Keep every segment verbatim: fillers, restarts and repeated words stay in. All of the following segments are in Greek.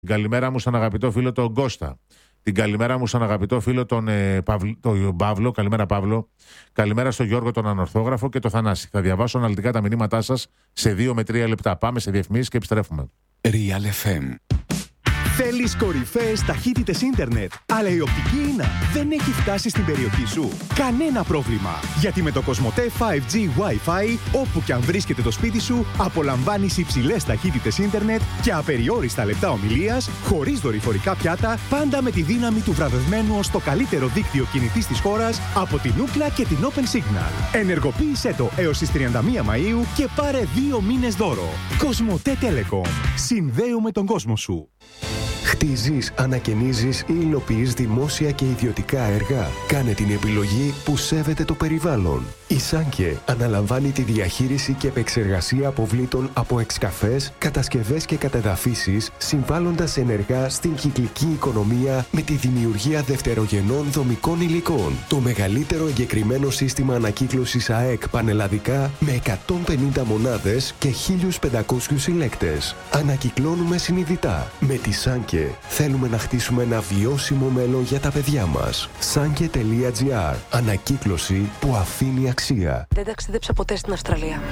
Την καλημέρα μου στον αγαπητό φίλο τον Κώστα. Την καλημέρα μου στον αγαπητό φίλο τον ε, Παυλ, το Παύλο. Καλημέρα Παύλο. Καλημέρα στον Γιώργο τον Ανορθόγραφο και τον Θανάση. Θα διαβάσω αναλυτικά τα μηνύματά σας σε δύο με τρία λεπτά. Πάμε σε διαφημίσεις και επιστρέφουμε. Real εφ εμ. Θέλεις κορυφαίες ταχύτητες ίντερνετ, αλλά η οπτική ίνα δεν έχει φτάσει στην περιοχή σου? Κανένα πρόβλημα, γιατί με το Κοσμοτέ φάιβ τζι Wi-Fi, όπου και αν βρίσκεται το σπίτι σου, απολαμβάνεις υψηλές ταχύτητες ίντερνετ και απεριόριστα λεπτά ομιλίας, χωρίς δορυφορικά πιάτα, πάντα με τη δύναμη του βραβευμένου ως το καλύτερο δίκτυο κινητής της χώρας από την Ookla και την Open Signal. Ενεργοποίησέ το έως τις τριάντα μία Μαΐου και πάρε δύο μήνες δώρο. Κοσμοτέ Telecom. Συνδέουμε τον κόσμο σου. Χτίζεις, ανακαινίζεις ή υλοποιείς δημόσια και ιδιωτικά έργα? Κάνε την επιλογή που σέβεται το περιβάλλον. Η Σάνκε αναλαμβάνει τη διαχείριση και επεξεργασία αποβλήτων από εξκαφές, κατασκευές και κατεδαφίσεις, συμβάλλοντας ενεργά στην κυκλική οικονομία με τη δημιουργία δευτερογενών δομικών υλικών. Το μεγαλύτερο εγκεκριμένο σύστημα ανακύκλωσης ΑΕΚ πανελλαδικά με εκατόν πενήντα μονάδες και χίλιους πεντακόσιους συλλέκτες. Ανακυκλώνουμε συνειδητά. Με τη Σάνκε θέλουμε να χτίσουμε ένα βιώσιμο μέλλον για τα παιδιά μας. Sanke τελεία τζι άρ. Ανακύκλωση που αφήνει αξία. Δεν ταξίδεψα ποτέ στην Αυστραλία.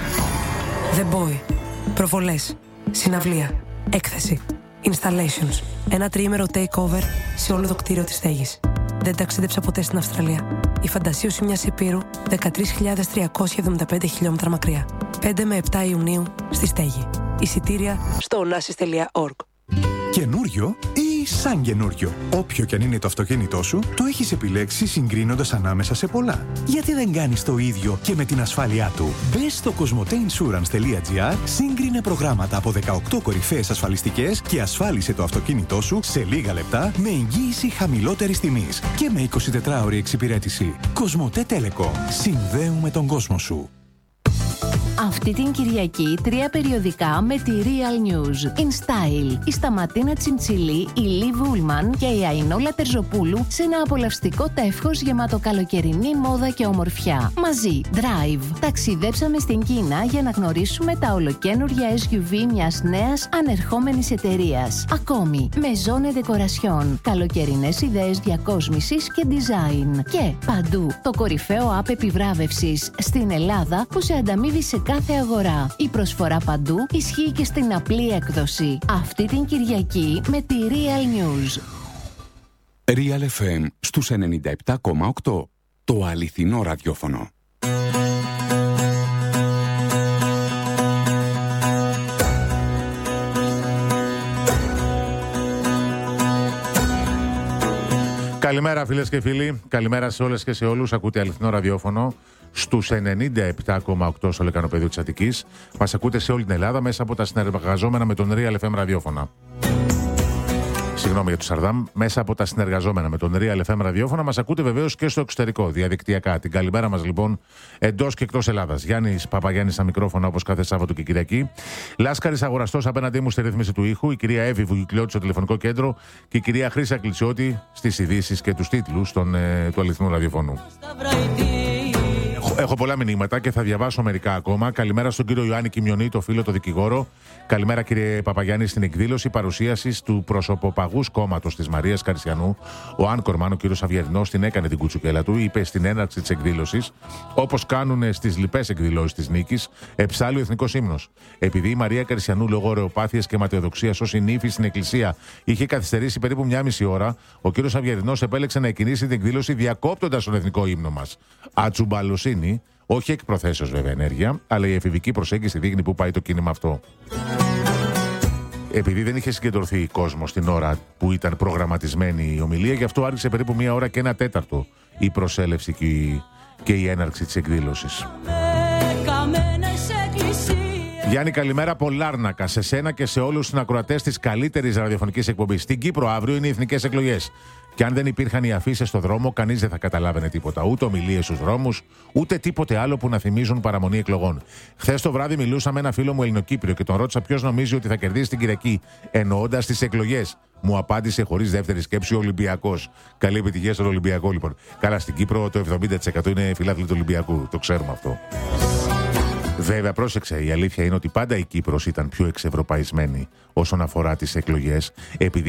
The Boy. Προβολές. Συναυλία. Έκθεση. Installations. Ένα τριήμερο takeover σε όλο το κτίριο της στέγης. Δεν ταξίδεψα ποτέ στην Αυστραλία. Η φαντασίωση μιας υπήρου δεκατρείς χιλιάδες τριακόσια εβδομήντα πέντε χιλιόμετρα μακριά. πέντε με επτά Ιουνίου στη στέγη. Εισιτήρια στο onassis τελεία org. Καινούριο ή σαν καινούριο? Όποιο και αν είναι το αυτοκίνητό σου, το έχεις επιλέξει συγκρίνοντας ανάμεσα σε πολλά. Γιατί δεν κάνεις το ίδιο και με την ασφάλειά του? Μπες στο κοσμοτέ ινσουρανς τελεία τζι άρ, σύγκρινε προγράμματα από δεκαοκτώ κορυφαίες ασφαλιστικές και ασφάλισε το αυτοκίνητό σου σε λίγα λεπτά με εγγύηση χαμηλότερης τιμής και με εικοσιτετράωρη εξυπηρέτηση. Κοσμοτέ Telecom. Συνδέουμε τον κόσμο σου. Αυτή την Κυριακή τρία περιοδικά με τη Real News. In Style, η Σταματίνα Τσιμτσιλή, η Λι Βούλμαν και η Αϊνόλα Τερζοπούλου σε ένα απολαυστικό τεύχος γεμάτο καλοκαιρινή μόδα και ομορφιά. Μαζί, Drive. Ταξιδέψαμε στην Κίνα για να γνωρίσουμε τα ολοκαίνουργια ες γιου βι μιας νέας ανερχόμενης εταιρείας. Ακόμη, Maison et Decoration. Καλοκαιρινές ιδέες διακόσμησης και design. Και παντού, το κορυφαίο app επιβράβευσης στην Ελλάδα που σε ανταμείβει σε κάθε αγορά. Η προσφορά παντού ισχύει και στην απλή έκδοση. Αυτή την Κυριακή με τη Real News. Real εφ εμ στους ενενήντα επτά κόμμα οκτώ. Το αληθινό ραδιόφωνο. Καλημέρα φίλες και φίλοι, καλημέρα σε όλες και σε όλους. Ακούτε αληθινό ραδιόφωνο στους ενενήντα επτά κόμμα οκτώ στο λεκανοπεδίο της Αττικής. Μας ακούτε σε όλη την Ελλάδα μέσα από τα συνεργαζόμενα με τον Real εφ εμ ραδιόφωνα. Συγγνώμη για το Σαρδάμ, μέσα από τα συνεργαζόμενα με τον Real εφ εμ ραδιόφωνα μας ακούτε βεβαίως και στο εξωτερικό, διαδικτυακά. Την καλημέρα μας λοιπόν εντός και εκτός Ελλάδας. Γιάννης Παπαγιάννης στα μικρόφωνα όπως κάθε Σάββατο και Κυριακή. Λάσκαρης Αγοραστός απέναντί μου στη ρύθμιση του ήχου. Η κυρία Εύη Βουγιουκλιώτη στο τηλεφωνικό κέντρο και η κυρία Χρύσα Κλητσιώτη στις ειδήσεις και τους τίτλους των, ε, του αληθινού ραδιοφώνου. Έχω πολλά μηνύματα και θα διαβάσω μερικά ακόμα. Καλημέρα στον κύριο Ιωάννη Κιμιονή, το φίλο, το δικηγόρο. Καλημέρα κύριε Παπαγιάννη στην εκδήλωση παρουσίασης του προσωποπαγούς κόμματος της Μαρίας Καρισιανού. Ο Άνκορμαν, ο κύριος Αυγερινός, την έκανε την κουτσουκέλα του. Είπε στην έναρξη της εκδήλωσης, όπως κάνουν στις λοιπές εκδηλώσεις της νίκης, εψάλλει ο εθνικός ύμνος. Επειδή η Μαρία Καρισιανού λόγω ωρεοπάθειας και ματαιοδοξίας ως νύφη στην εκκλησία είχε καθυστερήσει περίπου μια μισή ώρα, ο κύριος Αυγερινός επέλεξε να εκκινήσει την εκδήλωση διακόπτοντας τον εθνικό ύμνο μας. Ατσουμπαλοσύνη. Όχι εκ προθέσεως βέβαια ενέργεια, αλλά η εφηβική προσέγγιση δείχνει που πάει το κίνημα αυτό. Επειδή δεν είχε συγκεντρωθεί κόσμος την ώρα που ήταν προγραμματισμένη η ομιλία, γι' αυτό άρχισε περίπου μία ώρα και ένα τέταρτο η προσέλευση και η, και η έναρξη της εκδήλωσης. Γιάννη, καλημέρα από Λάρνακα. Σε σένα και σε όλους τους ακροατές της καλύτερης ραδιοφωνικής εκπομπής. Στην Κύπρο αύριο είναι οι εθνικές εκλογές. Και αν δεν υπήρχαν οι αφήσεις στο δρόμο, κανείς δεν θα καταλάβαινε τίποτα. Ούτε ομιλίες στους δρόμους, ούτε τίποτε άλλο που να θυμίζουν παραμονή εκλογών. Χθες το βράδυ μιλούσα με ένα φίλο μου Ελληνοκύπριο και τον ρώτησα ποιος νομίζει ότι θα κερδίσει την Κυριακή, εννοώντας τις εκλογές. Μου απάντησε χωρίς δεύτερη σκέψη ο Ολυμπιακός. Καλή επιτυχία στον Ολυμπιακό, λοιπόν. Καλά, στην Κύπρο το εβδομήντα τοις εκατό είναι φιλάθλοι του Ολυμπιακού. Το ξέρουμε αυτό. Βέβαια, πρόσεξε, η αλήθεια είναι ότι πάντα η Κύπρος ήταν πιο εξευρωπαϊσμένη όσον αφορά τις εκλογές, επειδή